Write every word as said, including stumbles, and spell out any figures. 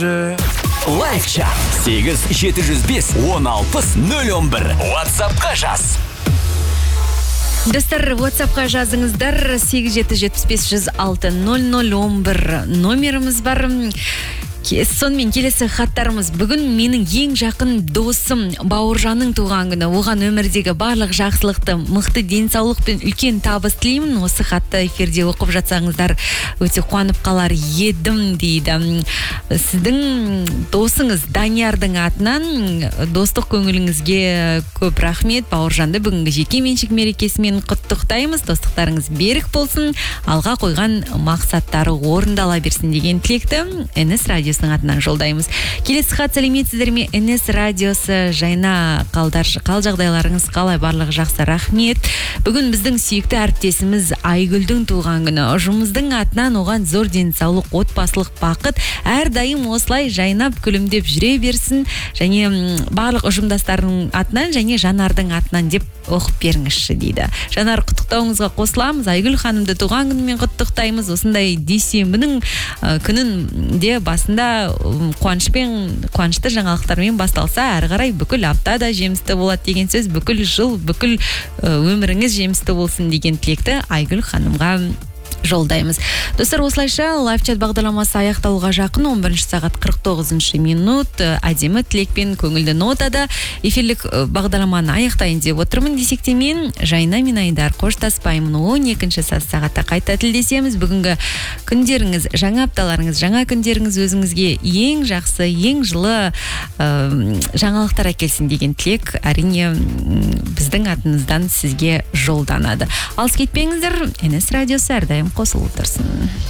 Лайфчат сегіз жеті жүз бес он алпыс нөл он бір WhatsApp'қа жаз. Достар, WhatsApp'қа жазыңыздар. сегіз жеті жетпіс бес жүз алты нөл нөл он бір номеріміз бар. Сонымен келесі хаттарымыз. Бүгін менің ең жақын досым Бауыржанның туған күні. Оған өмірдегі барлық жақсылықты, мықты денсаулық пен үлкен табыс тілеймін. Осы хатты эфирде оқып жатсаңыздар өте қуанып қалар едім дейді. Сіздің досыңыз Даниярдың атынан достық көңіліңізге көп рахмет. Бауыржанды бүгінгі жеке меншік мерекесімен құттықтаймыз. Достықтарыңыз берік болсын, алға қойған мақсаттары орындала берсін деген тілекті эн эс радиосының атынан жолдаймыз. Келесі хат, сәлеметсіздер ме? эн эс радиосы жайна қалдар, қал жағдайларыңыз қалай? Барлығы жақсы, рахмет. Бүгін біздің сүйікті әріптесіміз Айгүлдің туған күні. Ұжымыздың атынан оған зор денсаулық, отбасылық бақыт, әрдайым осылай жайнап күлімдеп жүре берсін, және барлық ұжымдастардың атынан және Жанардың атынан деп оқып беріңізші дейді. Жанар, құттықтауыңызға қосыламыз. Айгүл ханымды туған күнімен құттықтаймыз. Осындай дүйсенбінің күнінде басында қуанышпен, қуанышты жаңалықтармен басталса, әрі қарай бүкіл апта да жемісті болады деген сөз. Бүкіл жыл, бүкіл өміріңіз жемісті болсын деген тілекті Айгүл ханымға жолдаймыз. Достар, осылайша лайфчат бағдарламасы аяқталуға жақын. он бірінші сағат қырық тоғызыншы минут. Әдемі тілекпен көңілді нотада эфирлік бағдарламаны аяқтайын деп отырмын. Десек те мен Жайна мен Айдар қоштаспаймын. он екінші сағатта қайта тілдесеміз. Бүгінгі күндеріңіз, жаңа апталарыңыз, жаңа күндеріңіз өзіңізге ең жақсы, ең жылы ә, жаңалықтар әкелсін деген тілек әрине біздің атымыздан сізге жолданады. Алыс кетпеңіздер. эн эс радиосы әрдайым қосылып тұрсын.